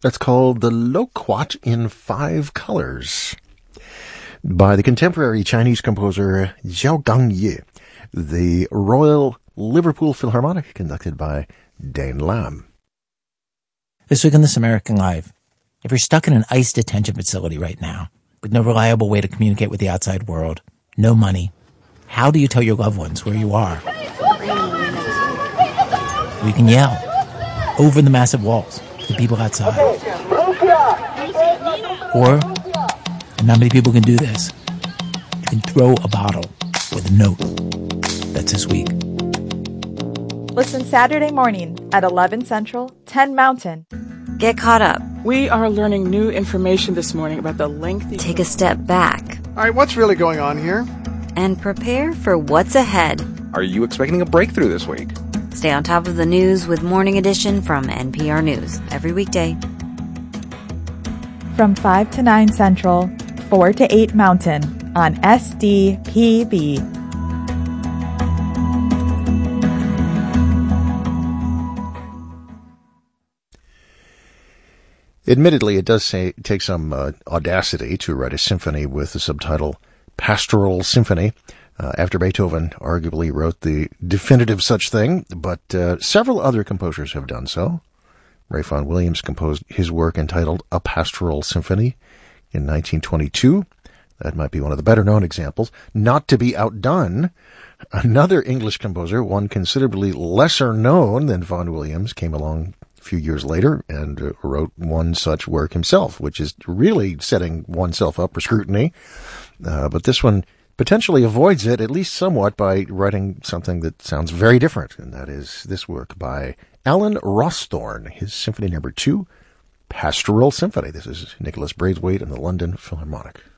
That's called the Loquat in 5 Colors by the contemporary Chinese composer Zhao Gangye, the Royal Liverpool Philharmonic, conducted by Dane Lam. This week on This American Life, if you're stuck in an ICE detention facility right now, with no reliable way to communicate with the outside world, no money, how do you tell your loved ones where you are? You can yell over the massive walls to the people outside. Or, and not many people can do this, you can throw a bottle with a note. That's this week. Listen Saturday morning at 11 Central, 10 Mountain. Get caught up. We are learning new information this morning about the lengthy... Take a step back. All right, what's really going on here? And prepare for what's ahead. Are you expecting a breakthrough this week? Stay on top of the news with Morning Edition from NPR News every weekday. From 5 to 9 Central, 4 to 8 Mountain on SDPB. Admittedly, it does take some audacity to write a symphony with the subtitle Pastoral Symphony, after Beethoven arguably wrote the definitive such thing, but several other composers have done so. Ray Vaughan Williams composed his work entitled A Pastoral Symphony in 1922. That might be one of the better-known examples. Not to be outdone, another English composer, one considerably lesser known than Vaughan Williams, came along a few years later and wrote one such work himself, which is really setting oneself up for scrutiny. But this one potentially avoids it, at least somewhat, by writing something that sounds very different, and that is this work by Alan Rawsthorne, his Symphony No. 2, Pastoral Symphony. This is Nicholas Braithwaite and the London Philharmonic.